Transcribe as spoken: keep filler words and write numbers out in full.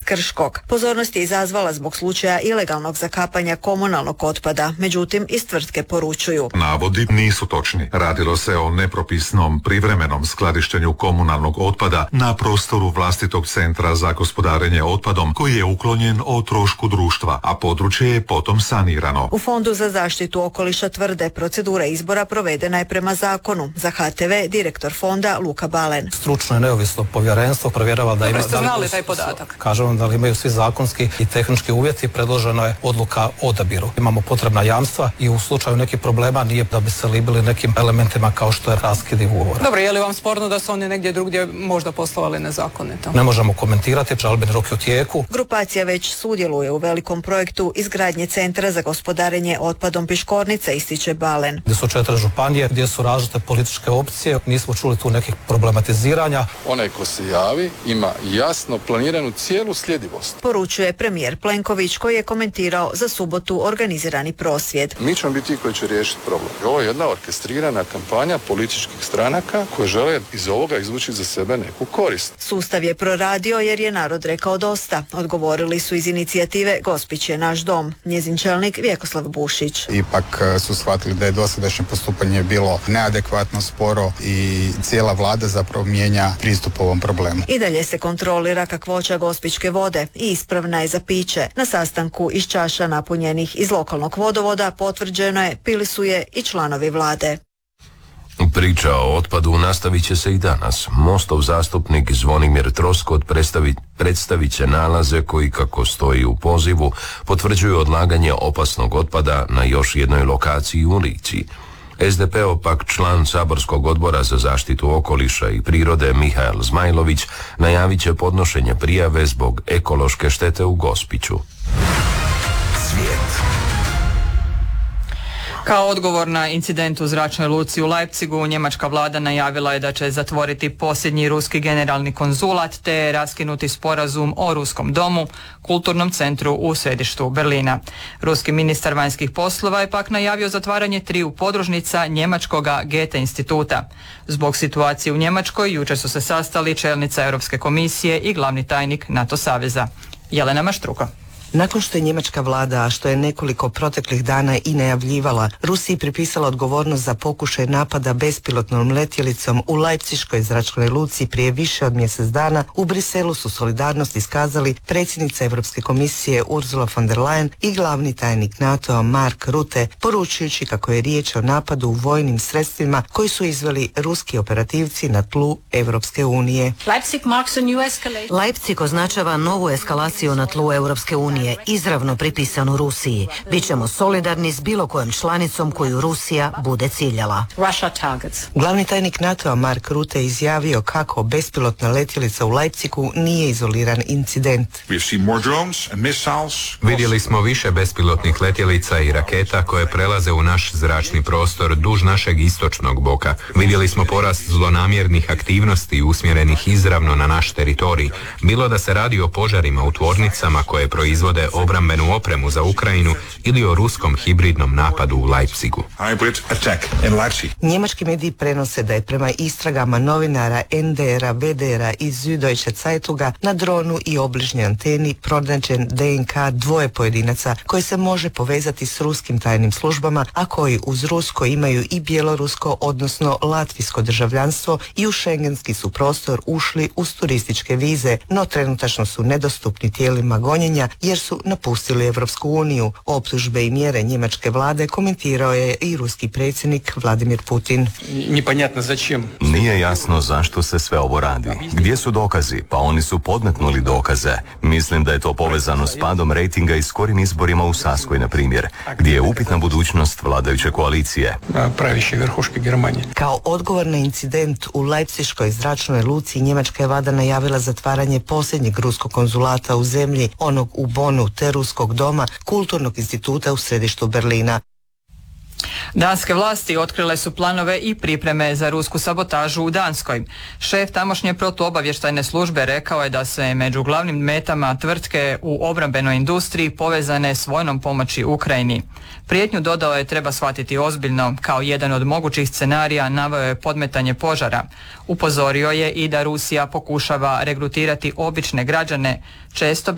Krškog. Pozornost je izazvala zbog slučaja ilegalnog zakapanja komunalnog otpada, međutim iz tvrtke poručuju: navodi nisu točni. Radilo se o nepropisnom privremenom skladištenju komunalnog otpada na prostoru vlastitog centra za gospodarenje otpadom koji je uklonjen o trošku društva, a područje je potom sanirano. U Fondu za zaštitu okoliša tvrde procedura izbora provedena je prema zakonu. Za H T V direktor fonda Luka Balen. Stručno i neovisno povjerenstvo provjerava da ima... Dobro, ste znali taj podatak? Kažemo da li imaju svi zakonski i tehnički uvjeti, predložena je odluka o odabiru. Imamo potrebna jamstva i u slučaju nekih problema nije da bi se libili nekim elementima kao što je raskid ugovora. Dobro, je li vam sporno da su oni negdje drugdje možda poslovali nezakonito? Ne možemo komentirati, žalbeni rok je u tijeku. Grupacija već sudjeluje u velikom projektu izgradnje centra za gospodarenje otpadom Piškornica, ističe Balen. Gdje su četiri županije, gdje su različite političke opcije, nismo čuli tu nekih problematiziranja. Onaj ko se javi ima jasno planiranu cijelu sljedivost. Poručuje premijer Plenković koji je komentirao za subotu organizirani prosvjed. Mi ćemo biti ti koji će riješiti problem. Ovo je jedna orkestrirana kampanja političkih stranaka koje žele iz ovoga izvući za sebe neku korist. Sustav je proradio jer je narod rekao dosta. Odgovorili su iz inicijative Gospić je naš dom. Njezin čelnik Vjekoslav Bušić. Ipak su shvatili da je dosadašnje postupanje bilo neadekvatno, sporo i cijela vlada zapravo mijenja pristup ovom problemu. I dalje se kontrolira kakvoća gospićke vode i ispravna je za piće. Na sastanku iz čaša napunjenih iz lokalnog vodovoda potvrđeno je pili su je i članovi vlade. Priča o otpadu nastavit će se i danas. Mostov zastupnik Zvonimir Troskot predstavit, predstavit će nalaze koji, kako stoji u pozivu, potvrđuju odlaganje opasnog otpada na još jednoj lokaciji u Lici. S D P-ov pak član saborskog odbora za zaštitu okoliša i prirode Mihael Zmajlović najavit će podnošenje prijave zbog ekološke štete u Gospiću. Svijet. Kao odgovor na incident u zračnoj luci u Leipzigu, njemačka vlada najavila je da će zatvoriti posljednji ruski generalni konzulat te raskinuti sporazum o ruskom domu, kulturnom centru u središtu Berlina. Ruski ministar vanjskih poslova je pak najavio zatvaranje triju podružnica njemačkoga Goethe instituta. Zbog situacije u Njemačkoj jučer su se sastali čelnica Europske komisije i glavni tajnik NATO saveza. Jelena Maštruko. Nakon što je njemačka vlada, a što je nekoliko proteklih dana i najavljivala, Rusiji pripisala odgovornost za pokušaj napada bespilotnom letjelicom u Leipziškoj zračnoj luci prije više od mjesec dana, u Briselu su solidarnost iskazali predsjednica Europske komisije Ursula von der Leyen i glavni tajnik NATO-a Mark Rutte, poručujući kako je riječ o napadu u vojnim sredstvima koji su izveli ruski operativci na tlu Europske unije. Leipzig označava novu eskalaciju na tlu Europske unije, izravno pripisanu Rusiji. Bićemo solidarni s bilo kojom članicom koju Rusija bude ciljala. Glavni tajnik NATO-a Mark Rutte izjavio kako bespilotna letjelica u Leipzigu nije izoliran incident. Vidjeli smo više bespilotnih letjelica i raketa koje prelaze u naš zračni prostor duž našeg istočnog boka. Vidjeli smo porast zlonamjernih aktivnosti usmjerenih izravno na naš teritorij, bilo da se radi o požarima u tvornicama koje proizvode obrambenu opremu za Ukrajinu ili o ruskom hibridnom napadu u Leipzigu. Njemački mediji prenose da je prema istragama novinara N D R-a, V D R-a i Süddeutsche Zeitunga na dronu i obližnjoj anteni pronađen D N K dvoje pojedinaca koji se može povezati s ruskim tajnim službama, a koji uz rusko imaju i bjelorusko, odnosno latvijsko državljanstvo i u šengenski su prostor ušli uz turističke vize, no trenutačno su nedostupni tijelima gonjenja jer su napustili Evropsku uniju. Optužbe i mjere njemačke vlade komentirao je i ruski predsjednik Vladimir Putin. Nije jasno zašto se sve ovo radi. Gdje su dokazi? Pa oni su podmetnuli dokaze. Mislim da je to povezano s padom rejtinga i skorim izborima u Saskoj, na primjer, gdje je upitna budućnost vladajuće koalicije. Kao odgovor na incident u Leipziškoj zračnoj luci, njemačka je vlada najavila zatvaranje posljednjeg ruskog konzulata u zemlji, onog u Bonu, te ruskog doma, kulturnog instituta u središtu Berlina. Danske vlasti otkrile su planove i pripreme za rusku sabotažu u Danskoj. Šef tamošnje protuobavještajne službe rekao je da se među glavnim metama tvrtke u obrambenoj industriji povezane s vojnom pomoći Ukrajini. Prijetnju, dodao je, treba shvatiti ozbiljno. Kao jedan od mogućih scenarija naveo je podmetanje požara. Upozorio je i da Rusija pokušava regrutirati obične građane, često